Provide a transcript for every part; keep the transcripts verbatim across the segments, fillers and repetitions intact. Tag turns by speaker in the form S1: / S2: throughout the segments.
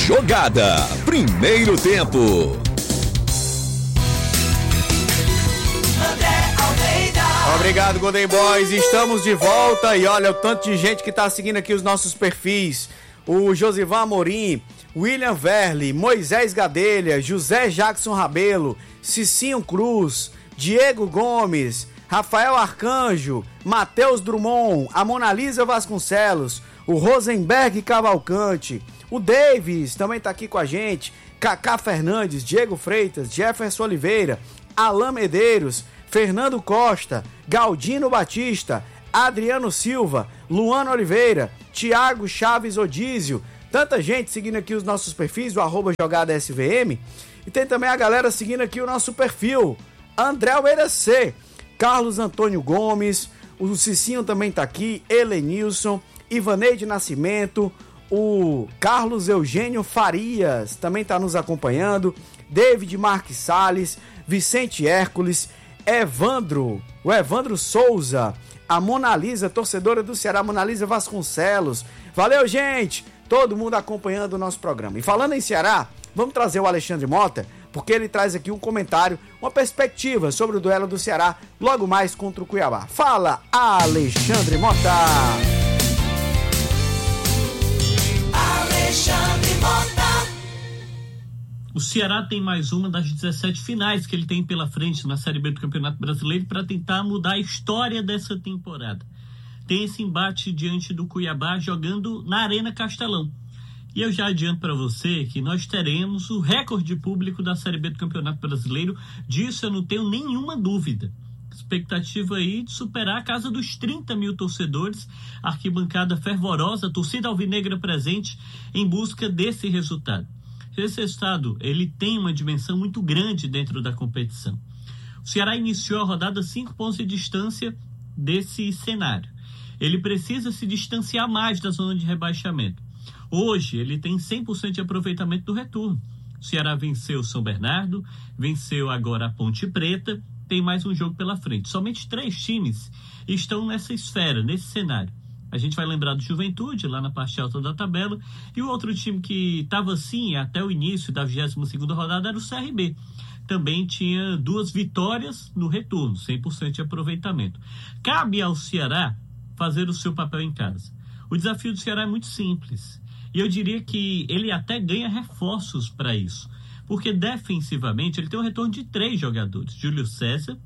S1: Jogada, primeiro tempo.
S2: Obrigado, Golden Boys. Estamos de volta e olha o tanto de gente que está seguindo aqui os nossos perfis. O Josivan Amorim, William Verli, Moisés Gadelha, José Jackson Rabelo, Cicinho Cruz, Diego Gomes, Rafael Arcanjo, Matheus Drummond, a Monalisa Vasconcelos, o Rosenberg Cavalcante, o Davis também está aqui com a gente, Cacá Fernandes, Diego Freitas, Jefferson Oliveira, Alain Medeiros, Fernando Costa, Galdino Batista, Adriano Silva, Luana Oliveira, Tiago Chaves Odísio, tanta gente seguindo aqui os nossos perfis, o arroba jogada S V M, e tem também a galera seguindo aqui o nosso perfil, André Almeida C, Carlos Antônio Gomes, o Cicinho também tá aqui, Helenilson, Ivaneide Nascimento, o Carlos Eugênio Farias também tá nos acompanhando, David Marques Salles, Vicente Hércules, Evandro, o Evandro Souza, a Monalisa, torcedora do Ceará, Monalisa Vasconcelos. Valeu, gente! Todo mundo acompanhando o nosso programa. E falando em Ceará, vamos trazer o Alexandre Mota, porque ele traz aqui um comentário, uma perspectiva sobre o duelo do Ceará, logo mais contra o Cuiabá. Fala, Alexandre Mota!
S3: Alexandre Mota!
S4: O Ceará tem mais uma das dezessete finais que ele tem pela frente na Série B do Campeonato Brasileiro para tentar mudar a história dessa temporada. Tem esse embate diante do Cuiabá jogando na Arena Castelão. E eu já adianto para você que nós teremos o recorde público da Série B do Campeonato Brasileiro. Disso eu não tenho nenhuma dúvida. Expectativa aí de superar a casa dos trinta mil torcedores, arquibancada fervorosa, torcida alvinegra presente em busca desse resultado. Esse resultado, ele tem uma dimensão muito grande dentro da competição. O Ceará iniciou a rodada cinco pontos de distância desse cenário. Ele precisa se distanciar mais da zona de rebaixamento. Hoje, ele tem cem por cento de aproveitamento do retorno. O Ceará venceu o São Bernardo, venceu agora a Ponte Preta, tem mais um jogo pela frente. Somente três times estão nessa esfera, nesse cenário. A gente vai lembrar do Juventude, lá na parte alta da tabela, e o outro time que estava assim até o início da vigésima segunda rodada era o C R B. Também tinha duas vitórias no retorno, cem por cento de aproveitamento. Cabe ao Ceará fazer o seu papel em casa. O desafio do Ceará é muito simples, e eu diria que ele até ganha reforços para isso, porque defensivamente ele tem um retorno de três jogadores, Júlio César,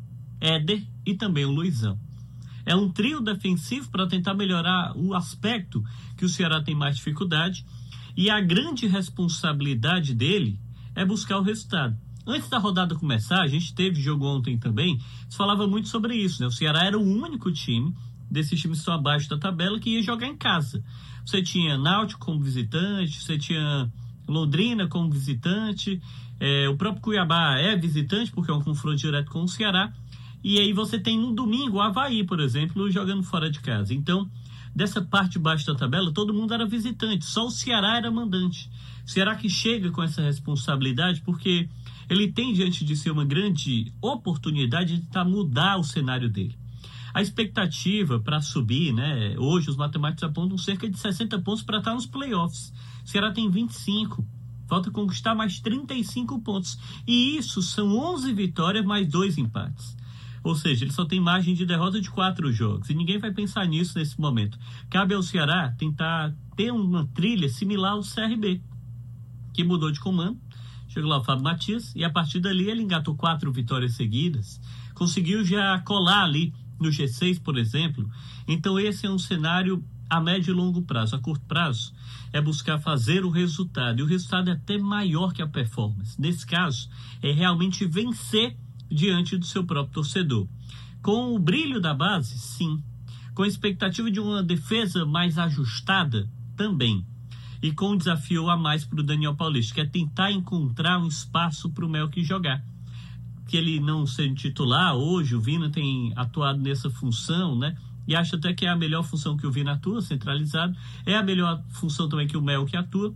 S4: Éder e também o Luizão. É um trio defensivo para tentar melhorar o aspecto que o Ceará tem mais dificuldade, e a grande responsabilidade dele é buscar o resultado. Antes da rodada começar, a gente teve jogo ontem também, se falava muito sobre isso, né? O Ceará era o único time desses times que estão abaixo da tabela que ia jogar em casa. Você tinha Náutico como visitante, você tinha Londrina como visitante, é, o próprio Cuiabá é visitante porque é um confronto direto com o Ceará. E aí você tem no domingo o Avaí, por exemplo, jogando fora de casa. Então, dessa parte de baixo da tabela, todo mundo era visitante, só o Ceará era mandante. O Ceará que chega com essa responsabilidade porque ele tem diante de si uma grande oportunidade de tentar mudar o cenário dele. A expectativa para subir, né? Hoje os matemáticos apontam cerca de sessenta pontos para estar nos playoffs. O Ceará tem vinte e cinco. Falta conquistar mais trinta e cinco pontos. E isso são onze vitórias mais dois empates. Ou seja, ele só tem margem de derrota de quatro jogos. E ninguém vai pensar nisso nesse momento. Cabe ao Ceará tentar ter uma trilha similar ao C R B, que mudou de comando. Chegou lá o Fábio Matias. E a partir dali ele engatou quatro vitórias seguidas. Conseguiu já colar ali no G seis, por exemplo. Então esse é um cenário a médio e longo prazo. A curto prazo é buscar fazer o resultado. E o resultado é até maior que a performance. Nesse caso, é realmente vencer diante do seu próprio torcedor. Com o brilho da base, sim. Com a expectativa de uma defesa mais ajustada, também. E com um desafio a mais para o Daniel Paulista, que é tentar encontrar um espaço para o Melk jogar. Que ele não sendo titular, hoje o Vina tem atuado nessa função, né? E acho até que é a melhor função que o Vina atua, centralizado. É a melhor função também que o Melk atua.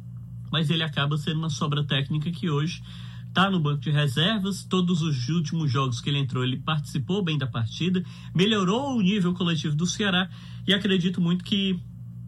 S4: Mas ele acaba sendo uma sobra técnica que hoje está no banco de reservas. Todos os últimos jogos que ele entrou, ele participou bem da partida, melhorou o nível coletivo do Ceará, e acredito muito que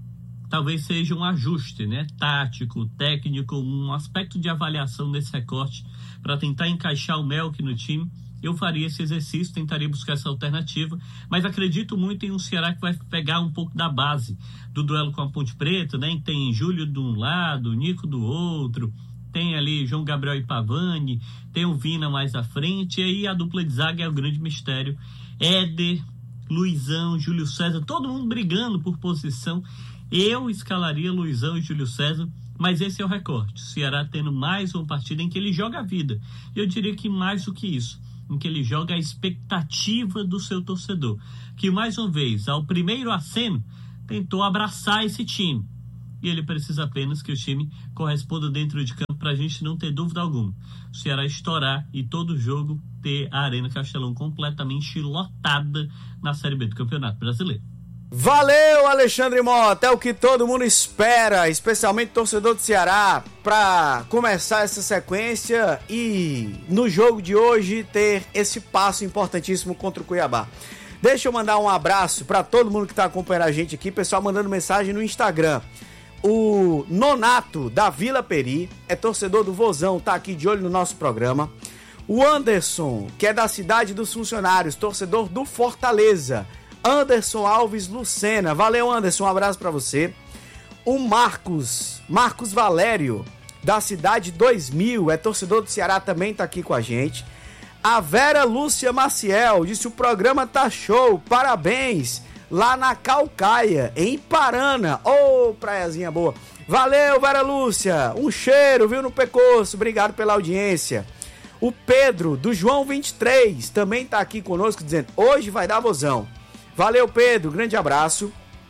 S4: talvez seja um ajuste, né? Tático, técnico, um aspecto de avaliação desse recorte para tentar encaixar o Melk no time. Eu faria esse exercício, tentaria buscar essa alternativa, mas acredito muito em um Ceará que vai pegar um pouco da base do duelo com a Ponte Preta, né? Tem Júlio de um lado, Nico do outro, tem ali João Gabriel e Pavani, tem o Vina mais à frente, e aí a dupla de zaga é o grande mistério. Éder, Luizão, Júlio César, todo mundo brigando por posição. Eu escalaria Luizão e Júlio César, mas esse é o recorte. O Ceará tendo mais uma partida em que ele joga a vida. Eu diria que mais do que isso, em que ele joga a expectativa do seu torcedor, que mais uma vez, ao primeiro aceno, tentou abraçar esse time, e ele precisa apenas que o time corresponda dentro de campo para a gente não ter dúvida alguma. O Ceará estourar e todo jogo ter a Arena Castelão completamente lotada na Série B do Campeonato Brasileiro.
S2: Valeu, Alexandre Mota, é o que todo mundo espera, especialmente o torcedor do Ceará, para começar essa sequência e no jogo de hoje ter esse passo importantíssimo contra o Cuiabá. Deixa eu mandar um abraço para todo mundo que está acompanhando a gente aqui, pessoal mandando mensagem no Instagram. O Nonato da Vila Peri, é torcedor do Vozão, tá aqui de olho no nosso programa. O Anderson, que é da Cidade dos Funcionários, torcedor do Fortaleza. Anderson Alves Lucena, valeu Anderson, um abraço pra você. O Marcos, Marcos Valério, da Cidade dois mil, é torcedor do Ceará, também tá aqui com a gente. A Vera Lúcia Maciel, disse o programa tá show, parabéns, lá na Calcaia, em Parana, ô oh, praiazinha boa. Valeu Vera Lúcia, um cheiro, viu, no pescoço, obrigado pela audiência. O Pedro, do João vinte e três, também tá aqui conosco, dizendo, hoje vai dar Vozão. Valeu, Pedro, grande abraço.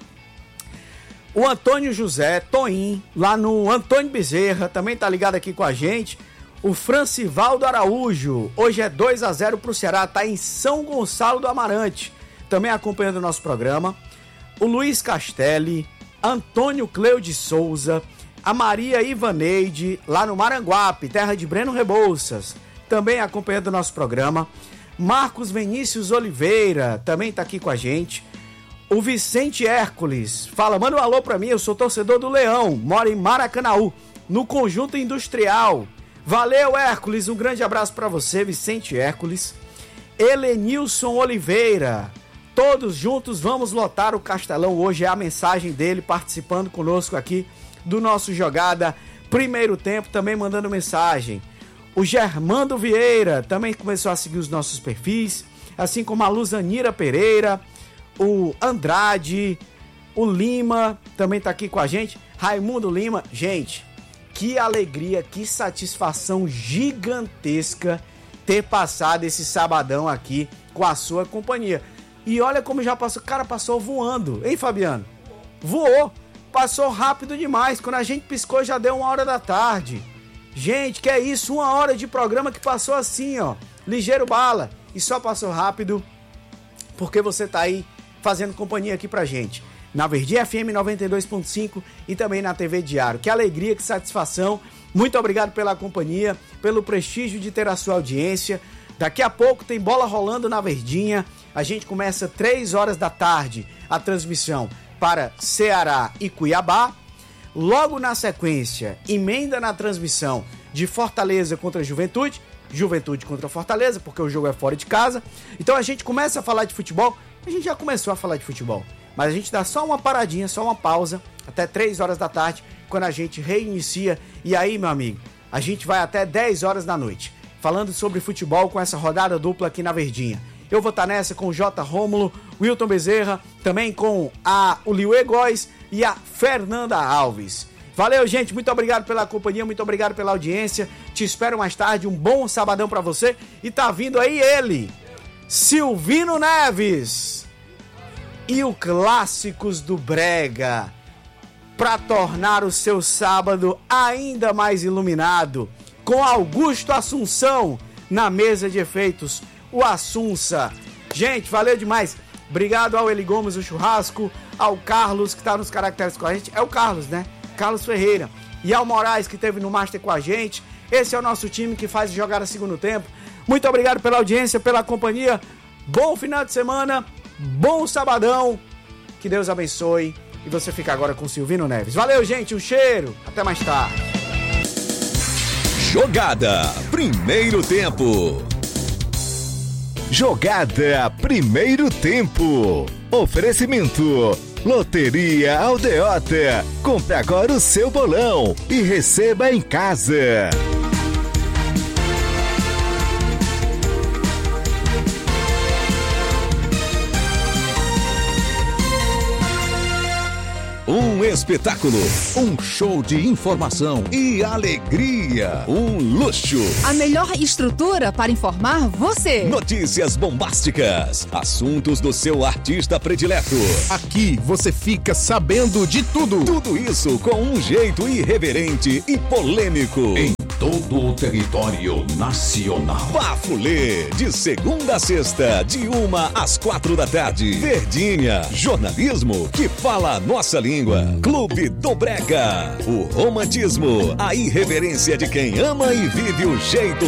S2: O Antônio José Toim, lá no Antônio Bezerra, também tá ligado aqui com a gente. O Francivaldo Araújo, hoje é dois a zero pro Ceará, tá em São Gonçalo do Amarante, também acompanhando o nosso programa. O Luiz Castelli, Antônio Cleo de Souza, a Maria Ivaneide, lá no Maranguape, terra de Breno Rebouças, também acompanhando o nosso programa. Marcos Vinícius Oliveira, também tá aqui com a gente. O Vicente Hércules, fala, manda um alô pra mim, eu sou torcedor do Leão, moro em Maracanaú, no Conjunto Industrial. Valeu, Hércules, um grande abraço pra você, Vicente Hércules. Helenilson Oliveira, todos juntos vamos lotar o Castelão, hoje é a mensagem dele, participando conosco aqui do nosso Jogada Primeiro Tempo, também mandando mensagem. O Germando Vieira também começou a seguir os nossos perfis, assim como a Luzanira Pereira, o Andrade, o Lima também tá aqui com a gente, Raimundo Lima. Gente, que alegria, que satisfação gigantesca ter passado esse sabadão aqui com a sua companhia. E olha como já passou, cara, passou voando, hein, Fabiano? Voou, passou rápido demais, quando a gente piscou já deu uma hora da tarde. Gente, que é isso, uma hora de programa que passou assim, ó, ligeiro bala, e só passou rápido porque você tá aí fazendo companhia aqui pra gente, na Verdinha F M noventa e dois ponto cinco e também na T V Diário. Que alegria, que satisfação, muito obrigado pela companhia, pelo prestígio de ter a sua audiência. Daqui a pouco tem bola rolando na Verdinha, a gente começa três horas da tarde a transmissão para Ceará e Cuiabá. Logo na sequência, emenda na transmissão de Fortaleza contra Juventude, Juventude contra Fortaleza, porque o jogo é fora de casa. Então a gente começa a falar de futebol, a gente já começou a falar de futebol, mas a gente dá só uma paradinha, só uma pausa, até três horas da tarde, quando a gente reinicia. E aí, meu amigo, a gente vai até dez horas da noite, falando sobre futebol com essa rodada dupla aqui na Verdinha. Eu vou estar nessa com o J. Rômulo, Wilton Bezerra, também com a o Liuê Góes e a Fernanda Alves. Valeu, gente, muito obrigado pela companhia, muito obrigado pela audiência. Te espero mais tarde, um bom sabadão pra você. E tá vindo aí ele, Silvino Neves, e o Clássicos do Brega, pra tornar o seu sábado ainda mais iluminado, com Augusto Assunção na mesa de efeitos, o Assunça. Gente, valeu demais. Obrigado ao Eli Gomes, o Churrasco, ao Carlos, que tá nos caracteres com a gente. É o Carlos, né? Carlos Ferreira. E ao Moraes, que esteve no Master com a gente. Esse é o nosso time que faz jogar a segundo tempo. Muito obrigado pela audiência, pela companhia. Bom final de semana, bom sabadão. Que Deus abençoe E você fica agora com Silvino Neves. Valeu, gente, um cheiro, até mais tarde.
S1: Jogada Primeiro Tempo.
S3: Jogada Primeiro Tempo. Oferecimento Loteria Aldeota. Compre agora o seu bolão e receba em casa.
S1: Um espetáculo, um show de informação e alegria, um luxo.
S5: A melhor estrutura para informar você.
S1: Notícias bombásticas, assuntos do seu artista predileto.
S6: Aqui você fica sabendo de tudo.
S1: Tudo isso com um jeito irreverente e polêmico. Em todo o território nacional. Bafulê, de segunda a sexta, de uma às quatro da tarde. Verdinha, jornalismo que fala a nossa língua. Clube do Brega, o romantismo, a irreverência de quem ama e vive o jeito